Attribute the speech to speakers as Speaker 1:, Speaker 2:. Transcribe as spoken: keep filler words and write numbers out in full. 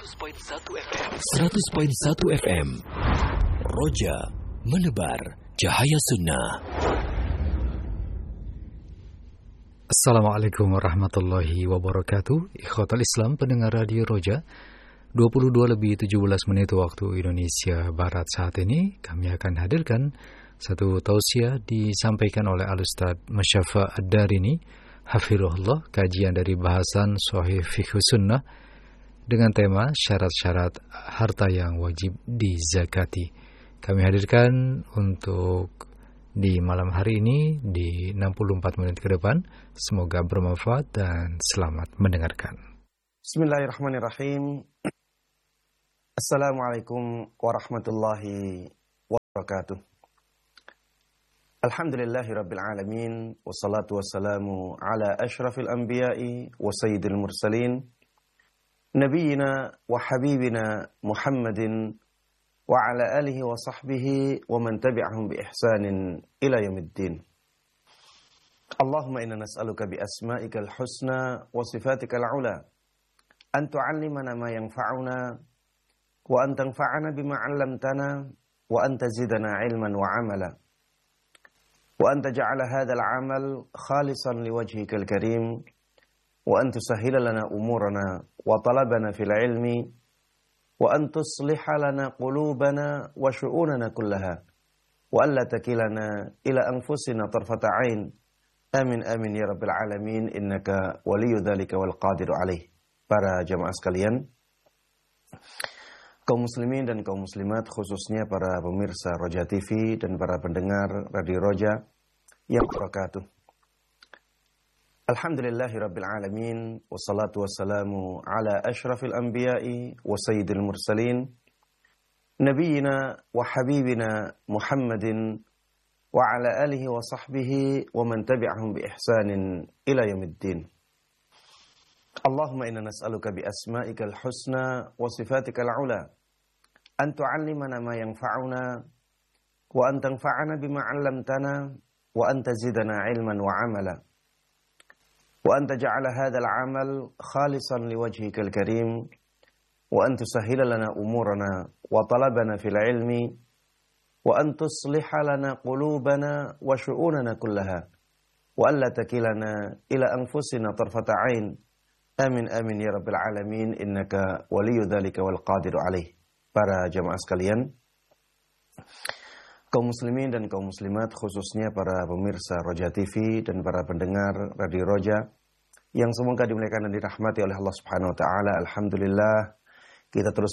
Speaker 1: seratus koma satu F M. seratus koma satu F M. Roja menebar cahaya sunnah.
Speaker 2: Assalamualaikum warahmatullahi wabarakatuh. Ikhwatal Islam, pendengar Radio Roja. dua puluh dua lebih tujuh belas menit waktu Indonesia Barat saat ini. Kami akan hadirkan satu tausiah disampaikan oleh Al-Ustaz Masyafa Ad-Darini, Hafirullah, kajian dari bahasan Sahih Fiqh Sunnah dengan tema syarat-syarat harta yang wajib dizakati. Kami hadirkan untuk di malam hari ini di enam puluh empat menit ke depan. Semoga bermanfaat dan selamat mendengarkan.
Speaker 3: Bismillahirrahmanirrahim. Assalamualaikum warahmatullahi wabarakatuh. Alhamdulillahi rabbil alamin. Wassalatu wassalamu ala ashrafil anbiya'i wa sayyidil mursalin, Nabiyyina wa habibina Muhammadin wa ala alihi wa sahbihi wa man tabi'ahum bi ihsanin ila yaumiddin. Allahumma inna nas'aluka bi asma'ikal husna wa sifatikal ula an tu'allimana ma yanfa'una wa an tanfa'ana bima 'allamtana wa an tazidana 'ilman wa 'amala wa an taj'ala hadzal 'amal khalisan liwajhikal karim wa an tusahhila lana umurana wa talabana fil 'ilmi wa an tusliha lana qulubana wa syu'unana kullaha wa alla takilana ila anfusina tarfata 'ain. Amin amin ya rabbil alamin, innaka waliyyu dzalika wal qadiru alaih. Para jamaah sekalian, kaum muslimin dan kaum muslimat, khususnya para pemirsa Roja T V dan para pendengar Radio Roja yang barakatuh. Alhamdulillahi rabbil alamin, wassalatu wassalamu ala ashrafil anbiya'i wa sayyidil mursalin, Nabiyyina wa habibina Muhammadin wa ala alihi wa sahbihi wa man tabi'ahum bi ihsanin ila yaumiddin. Allahumma inna nas'aluka bi asma'ikal husna wa sifatikal ula an tu'allimana ma yanfa'una wa an tanfa'ana bima 'allamtana wa an tazidana 'ilman wa 'amala wa an taj'ala hadzal 'amal khalisan liwajhikal karim wa an tusahhila lana umurana wa talabana fil 'ilmi wa an tusliha lana qulubana wa syu'unana kullaha wa alla takilana ila anfusina tarfata 'ain. Amin amin ya rabbil alamin, innaka waliyyu dzalika wal qadiru alaih. Para jamaah sekalian, kaum muslimin dan kaum muslimat, khususnya para pemirsa Roja T V dan para pendengar Radio Roja yang semoga dimuliakan dan dirahmati oleh Allah Subhanahu wa taala. Alhamdulillah, kita terus